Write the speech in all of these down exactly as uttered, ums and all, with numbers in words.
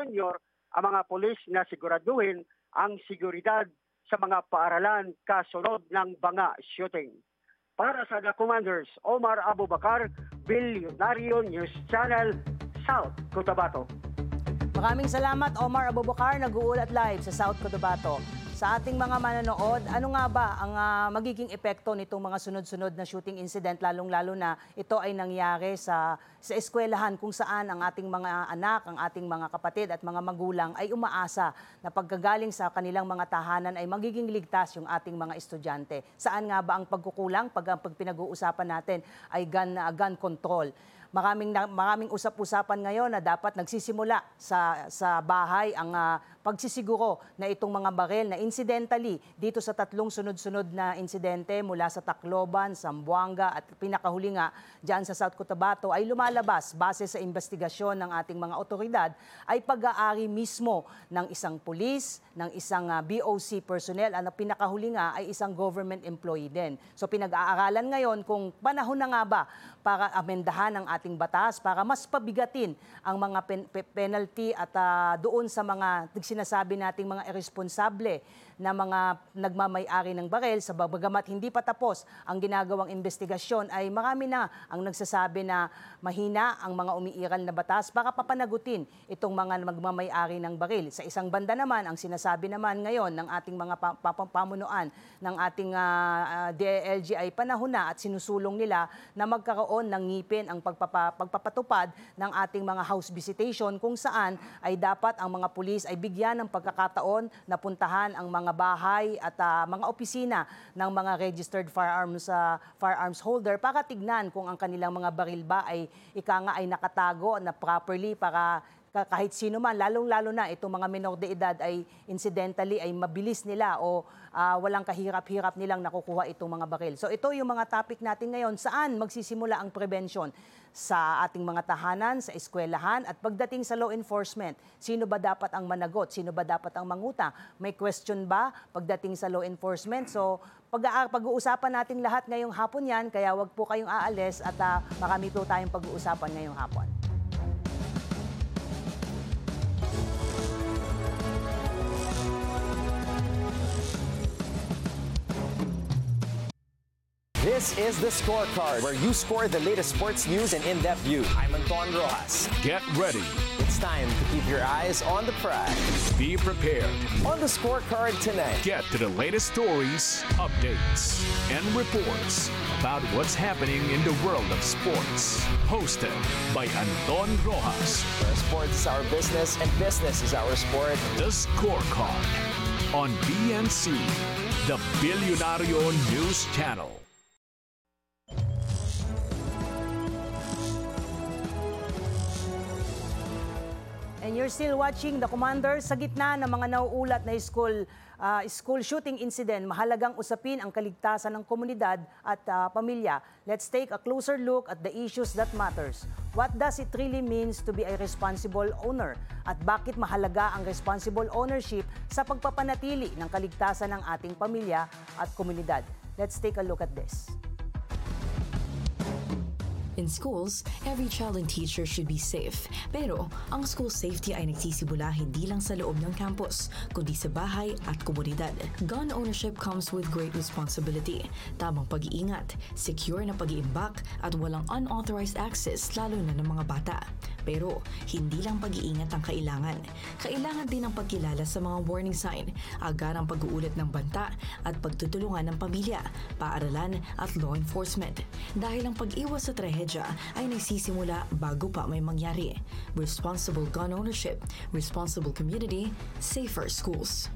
Junior ang mga pulis na siguraduhin ang seguridad sa mga paaralan kasunod ng banga shooting. Para sa The Commanders, Omar Abubakar, Bilyonaryo News Channel, South Cotabato. Maraming salamat, Omar Abubakar, nag-uulat live sa South Cotabato. Sa ating mga manonood, ano nga ba ang uh, magiging epekto nitong mga sunod-sunod na shooting incident, lalong-lalo na ito ay nangyari sa, sa eskwelahan kung saan ang ating mga anak, ang ating mga kapatid at mga magulang ay umaasa na pagkagaling sa kanilang mga tahanan ay magiging ligtas yung ating mga estudyante. Saan nga ba ang pagkukulang pag, pag pinag-uusapan natin ay gun, uh, gun control? Maraming, maraming usap-usapan ngayon na dapat nagsisimula sa, sa bahay ang uh, pagsisiguro na itong mga baril na incidentally dito sa tatlong sunod-sunod na insidente mula sa Tacloban, Zamboanga at pinakahuli nga dyan sa South Cotabato ay lumalabas base sa investigasyon ng ating mga otoridad ay pag-aari mismo ng isang pulis, ng isang uh, B O C personnel at pinakahuli nga ay isang government employee din. So pinag-aaralan ngayon kung panahon na nga ba para amendahan ang ating batas para mas pabigatin ang mga pen- penalty at uh, doon sa mga sinasabi nating mga irresponsable na mga nagmamay-ari ng baril sa bagamat hindi pa tapos ang ginagawang investigasyon ay marami na ang nagsasabi na mahina ang mga umiiral na batas para papanagutin itong mga magmamay-ari ng baril. Sa isang banda naman, ang sinasabi naman ngayon ng ating mga pa- pa- pamunuan ng ating uh, uh, D E L G ay panahon na at sinusulong nila na magkaroon ng ngipin ang pagpapa, pagpapatupad ng ating mga house visitation kung saan ay dapat ang mga pulis ay bigyan ng pagkakataon na puntahan ang mga bahay at uh, mga opisina ng mga registered firearms uh, firearms holder para tignan kung ang kanilang mga baril ba ay ika nga ay nakatago na properly para kahit sino man, lalong-lalo na itong mga minor de edad ay incidentally ay mabilis nila o uh, walang kahirap-hirap nilang nakukuha itong mga baril. So ito yung mga topic natin ngayon, saan magsisimula ang prevention sa ating mga tahanan, sa eskwelahan at pagdating sa law enforcement. Sino ba dapat ang managot? Sino ba dapat ang manguta? May question ba pagdating sa law enforcement? So pag- pag-uusapan natin lahat ngayong hapon yan, kaya wag po kayong aalis at uh, marami po tayong pag-uusapan ngayong hapon. This is The Scorecard, where you score the latest sports news and in-depth view. I'm Anton Rojas. Get ready. It's time to keep your eyes on the prize. Be prepared. On The Scorecard tonight. Get to the latest stories, updates, and reports about what's happening in the world of sports. Hosted by Anton Rojas. Where sports is our business and business is our sport. The Scorecard on B N C, the Bilyonaryo News Channel. And you're still watching The Commander. Sa gitna ng mga nauulat na school, uh, school shooting incident, mahalagang usapin ang kaligtasan ng komunidad at uh, pamilya. Let's take a closer look at the issues that matters. What does it really means to be a responsible owner? At bakit mahalaga ang responsible ownership sa pagpapanatili ng kaligtasan ng ating pamilya at komunidad? Let's take a look at this. In schools, every child and teacher should be safe. Pero ang school safety ay nagsisimula hindi lang sa loob ng campus, kundi sa bahay at komunidad. Gun ownership comes with great responsibility. Tamang pag-iingat, secure na pag-iimbak at walang unauthorized access lalo na ng mga bata. Pero hindi lang pag-iingat ang kailangan. Kailangan din ang pagkilala sa mga warning sign, agarang pag-uulat ng banta at pagtutulungan ng pamilya, paaralan at law enforcement. Dahil ang pag-iwas sa trahedya ay nagsisimula bago pa may mangyari. Responsible gun ownership, responsible community, safer schools.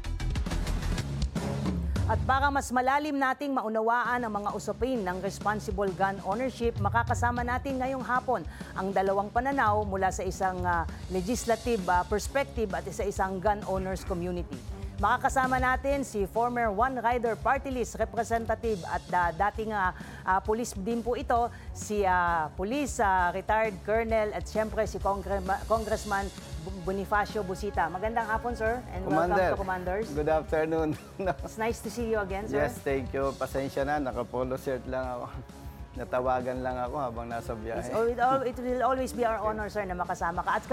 At para mas malalim nating maunawaan ang mga usapin ng responsible gun ownership, makakasama natin ngayong hapon ang dalawang pananaw mula sa isang uh, legislative uh, perspective at sa isang gun owners community. Makakasama natin si former One Rider Party List Representative at uh, dating uh, uh, police din po ito, si uh, Police uh, Retired Colonel at siyempre si Congre- Congressman Bonifacio Busita. Magandang hapon, sir, and Commander, welcome to Commanders. Good afternoon. It's nice to see you again, sir. Yes, thank you. Pasensya na, naka-polo shirt lang ako. Natawagan lang ako habang nasa biyahe. It's, it will always be our honor, sir, na makasama ka. At